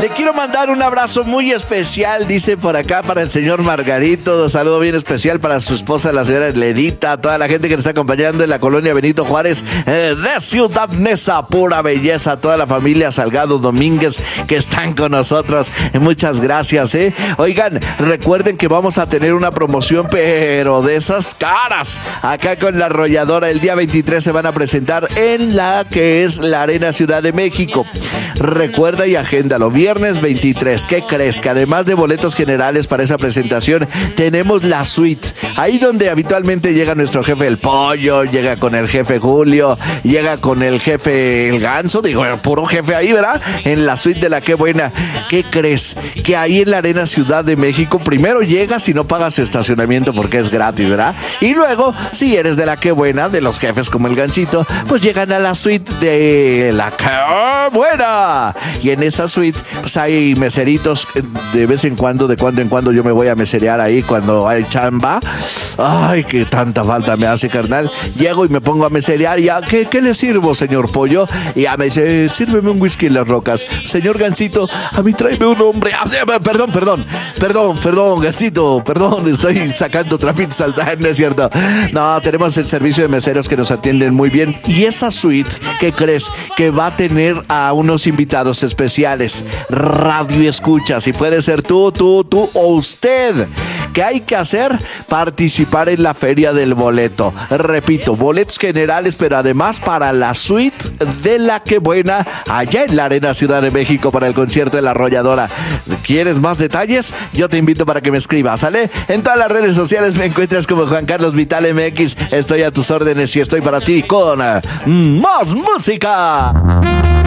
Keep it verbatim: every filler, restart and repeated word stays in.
Le quiero mandar un abrazo muy especial, dice por acá, para el señor Margarito. Un saludo bien especial para su esposa, la señora Lerita, toda la gente que nos está acompañando en la colonia Benito Juárez eh, de Ciudad Neza, pura belleza. Toda la familia Salgado Domínguez que están con nosotros. Eh, muchas gracias, ¿eh? Oigan, recuerden que vamos a tener una promoción, pero de esas caras. Acá con la Arrolladora, el día veintitrés se van a presentar en la que es la Arena Ciudad de México. Recuerda y agéndalo, viernes veintitrés. ¿Qué crees? Que además de boletos generales para esa presentación, tenemos la suite. Ahí donde habitualmente llega nuestro jefe el Pollo, llega con el jefe Julio, llega con el jefe el Ganso, digo, el puro jefe ahí, ¿verdad? En la suite de la Qué Buena. ¿Qué crees? Que ahí en la Arena Ciudad de México, primero llegas y no pagas estacionamiento porque es gratis, ¿verdad? Y luego, si eres de la Qué Buena, de los jefes como el Ganchito, pues llegan a la suite de la Qué Buena. Y en esa suite, pues hay meseritos. De vez en cuando, de cuando en cuando yo me voy a meserear ahí cuando hay chamba. Ay, qué tanta falta me hace, carnal. Llego y me pongo a meserear. Y, ¿qué, ¿Qué le sirvo, señor Pollo? Y ya me dice, sírveme un whisky en las rocas. Señor Gancito, a mí tráeme un hombre. Ah, perdón, perdón, perdón, perdón, Gancito, perdón, estoy sacando trapitos al tal, ¿no es cierto? No, tenemos el servicio de meseros que nos atienden muy bien. Y esa suite, ¿qué crees? Que va a tener a unos invitados especiales. Radio escucha, si puede ser tú, tú, tú o usted. ¿Qué hay que hacer? Participar en la feria del boleto. Repito, boletos generales, pero además para la suite de la Qué Buena, allá en la Arena Ciudad de México para el concierto de la Arrolladora. ¿Quieres más detalles? Yo te invito para que me escribas, ¿sale? En todas las redes sociales me encuentras como Juan Carlos Vital M X. Estoy a tus órdenes y estoy para ti con uh, más música.